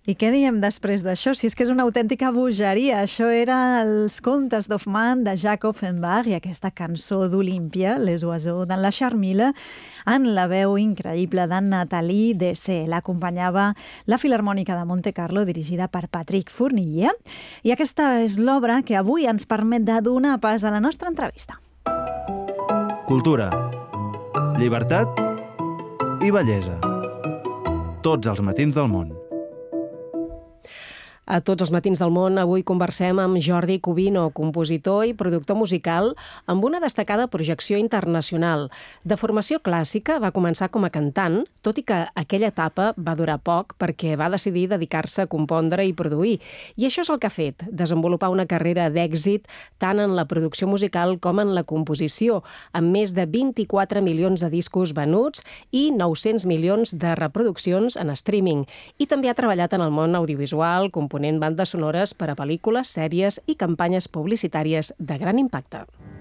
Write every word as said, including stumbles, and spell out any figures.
I què diem després d'això? Si és que és una autèntica bogeria. Això era els contes d'Hoffmann de Jacques Offenbach i aquesta cançó d'Olímpia, Les oiseaux dans la charmille, en la veu increïble de Nathalie Dessay. L'acompanyava la Filharmònica de Monte Carlo, dirigida per Patrick Fournier. I aquesta és l'obra que avui ens permet de donar pas a la nostra entrevista. Cultura, llibertat i bellesa. Tots els matins del món. A Tots els matins del món, avui conversem amb Jordi Cubino, compositor i productor musical amb una destacada projecció internacional. De formació clàssica va començar com a cantant, tot i que aquella etapa va durar poc perquè va decidir dedicar-se a compondre i produir. I això és el que ha fet, desenvolupar una carrera d'èxit tant en la producció musical com en la composició, amb més de vint-i-quatre milions de discos venuts i nou-cents milions de reproduccions en streaming. I també ha treballat en el món audiovisual, component bandes sonores per a pel·lícules, sèries i campanyes publicitàries de gran impacte.